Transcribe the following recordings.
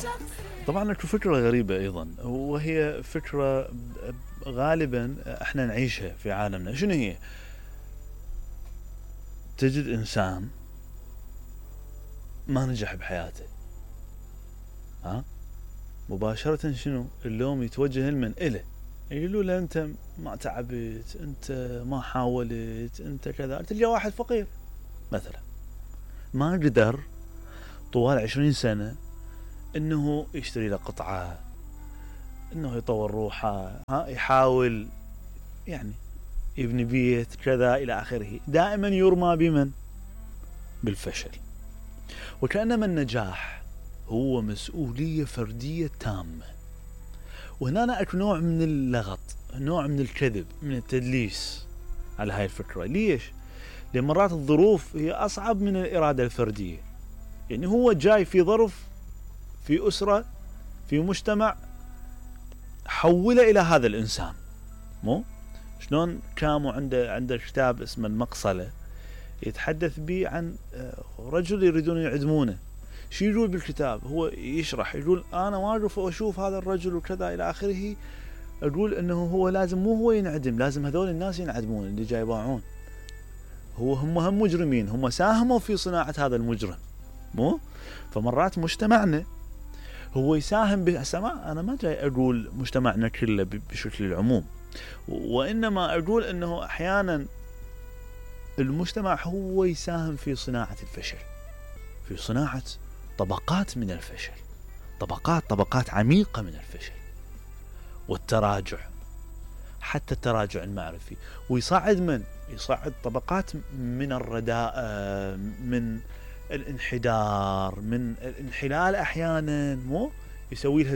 طبعا اكو فكرة غريبة ايضا، وهي فكرة غالبا احنا نعيشها في عالمنا. شنو هي؟ تجد انسان ما نجح بحياته، ها، مباشرة شنو اللوم يتوجه لمن؟ إله. يقولوا له انت ما تعبت، انت ما حاولت، انت كذا. تلقى واحد فقير مثلا ما قدر طوال 20 سنة انه يشتري له قطعة، انه يطور روحه، ها، يحاول يعني يبني بيت كذا الى اخره. دائما يرمى بمن؟ بالفشل. وكأنما النجاح هو مسؤولية فردية تامة. وهنا اكو نوع من اللغط، نوع من الكذب، من التدليس على هاي الفكرة. ليش؟ لأن مرات الظروف هي أصعب من الإرادة الفردية. يعني هو جاي في ظرف، في أسرة، في مجتمع حوله إلى هذا الإنسان. مو شلون كانوا عنده كتاب اسمه المقصلة يتحدث به عن رجل يريدون يعدمونه. شو يقول بالكتاب؟ هو يشرح، يقول أنا واقف وأشوف هذا الرجل وكذا إلى آخره، أقول أنه هو لازم مو هو ينعدم، لازم هذول الناس ينعدمون اللي جاي يباعون. هم مجرمين، هم ساهموا في صناعة هذا المجرم. مو فمرات مجتمعنا هو يساهم بسماء. أنا ما جاي أقول مجتمعنا كله بشكل العموم، وإنما أقول أنه أحيانا المجتمع هو يساهم في صناعة الفشل، في صناعة طبقات من الفشل، طبقات عميقة من الفشل والتراجع، حتى التراجع المعرفي. ويصعد من؟ يصعد طبقات من الرداءة، من الانحدار، من الانحلال أحيانا. مو يسوي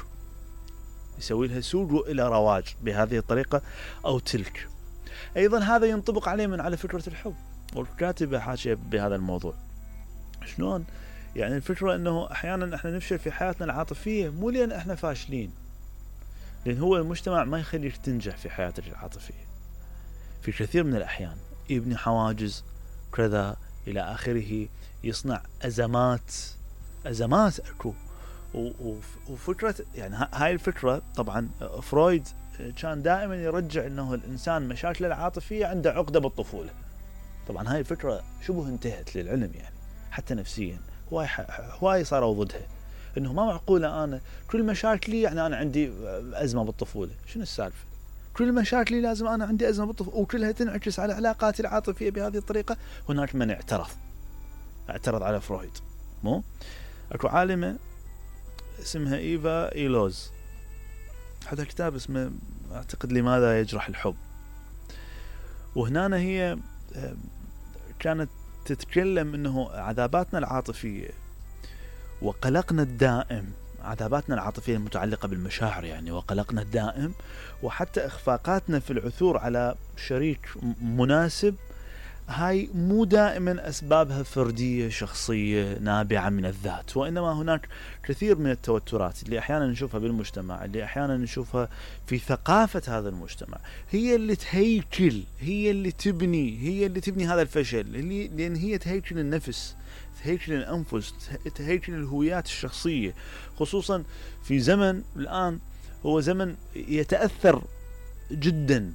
لها سوق إلى رواج بهذه الطريقة أو تلك. أيضا هذا ينطبق عليه من على فكرة الحب، والكاتبة حاشية بهذا الموضوع. شلون؟ يعني الفكرة أنه أحيانا إحنا نفشل في حياتنا العاطفية مو لأن إحنا فاشلين، لأن هو المجتمع ما يخليك تنجح في حياتك العاطفية. في كثير من الأحيان يبني حواجز كذا إلى آخره، يصنع أزمات أكو. وفكرة يعني هاي الفكرة طبعا فرويد كان دائما يرجع أنه الإنسان مشاكله العاطفية عنده عقدة بالطفولة. طبعا هاي الفكرة شبه انتهت للعلم، يعني حتى نفسيا هواي صاروا ضدها. انه ما معقولة انا كل مشاكلي يعني انا عندي ازمة بالطفولة. شنو السالفة؟ كل مشاكلي لازم انا عندي ازمة بالطفولة وكلها تنعكس على علاقاتي العاطفية بهذه الطريقة؟ هناك من اعترض على فرويد. مو اكو عالمة اسمها ايفا إيلوز، هذا كتاب اسمه اعتقد لماذا يجرح الحب. وهنا هي كانت تتكلم انه عذاباتنا العاطفية وقلقنا الدائم، عذاباتنا العاطفية المتعلقة بالمشاعر يعني، وقلقنا الدائم، وحتى إخفاقاتنا في العثور على شريك مناسب، هاي مو دائما أسبابها فردية شخصية نابعة من الذات، وإنما هناك كثير من التوترات اللي أحيانا نشوفها بالمجتمع، اللي أحيانا نشوفها في ثقافة هذا المجتمع، هي اللي تهيكل، هي اللي تبني هذا الفشل. لأن هي تهيكل النفس، تهيكل الأنفس، تهيكل الهويات الشخصية، خصوصا في زمن الآن هو زمن يتأثر جدا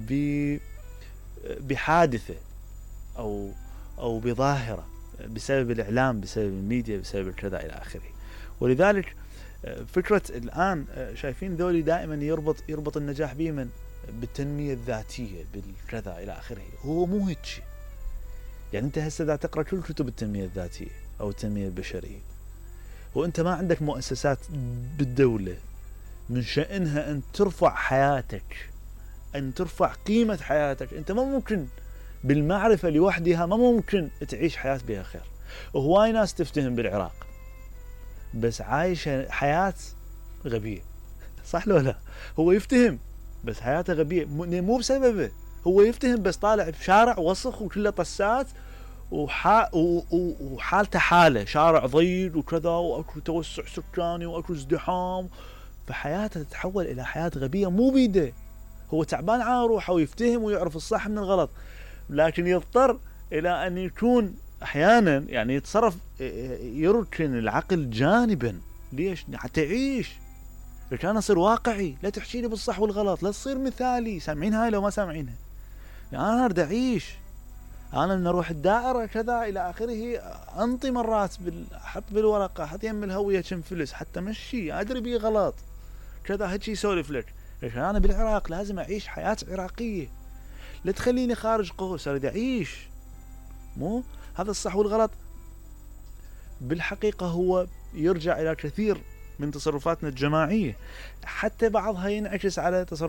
بحادثة أو بظاهرة بسبب الإعلام، بسبب الميديا، بسبب كذا إلى آخره. ولذلك فكرة الآن شايفين ذولي دائما يربط النجاح بمن؟ بالتنمية الذاتية، بالكذا إلى آخره. هو مو هيك. يعني أنت هسه دا تقرأ كل كتب التنمية الذاتية أو التنمية البشرية، وأنت ما عندك مؤسسات بالدولة من شأنها أن ترفع حياتك، أن ترفع قيمة حياتك. أنت ما ممكن بالمعرفة لوحدها ما ممكن تعيش حياة بها خير. وهواي ناس تفتهم بالعراق بس عايش حياة غبية، صح لو لا؟ هو يفتهم بس حياته غبية، مو بسببه، هو يفتهم بس طالع بشارع وسخ وكله طسات وحالته حالة شارع ضيق وكذا، واكو توسع سكاني واكو ازدحام، فحياته تتحول الى حياة غبية مو بيده. هو تعبان على روحه ويفتهم ويعرف الصح من الغلط، لكن يضطر الى ان يكون احيانا يعني يتصرف، يركن العقل جانبا ليش؟ حتى يعيش. لك انا اصير واقعي، لا تحكي لي بالصح والغلط، لا تصير مثالي. سامعين هاي لو ما سامعينها؟ يعني انا اريد اعيش، انا من اروح الدائره كذا الى اخره، انطي مرات احط بالورقه، احط يم الهويه كم فلس حتى مشي، ادري بيه غلط كذا هيك يسولف لك. لكن انا بالعراق لازم اعيش حياه عراقيه، لا تخليني خارج قوس، اريد اعيش. مو هذا الصح والغلط بالحقيقه هو يرجع الى كثير من تصرفاتنا الجماعيه، حتى بعضها ينعكس على تصرفات